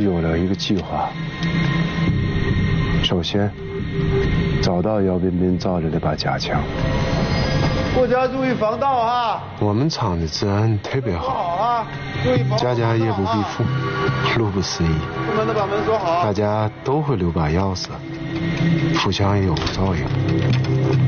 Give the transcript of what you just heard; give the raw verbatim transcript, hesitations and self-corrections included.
有了一个计划。首先，找到姚彬彬造着那把假枪。 过家注意防盗啊！ 我们厂的治安特别好， 好啊，注意防盗， 家家夜不闭户，路不拾遗。 出门的把门锁好。 大家都会留把钥匙，互相也有照应。